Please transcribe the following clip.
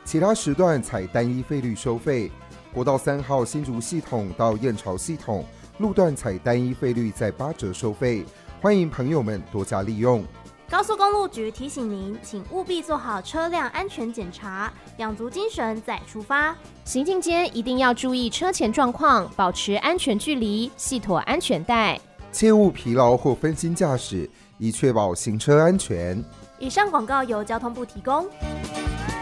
其他时段采单一费率收费。国道3号新竹系统到燕巢系统路段采单一费率在8折收费，欢迎朋友们多加利用。 高速公路局提醒您，请务必做好车辆安全检查，养足精神再出发。 行进间一定要注意车前状况，保持安全距离，系妥安全带， 切勿疲劳或分心驾驶，以确保行车安全。 以上广告由交通部提供。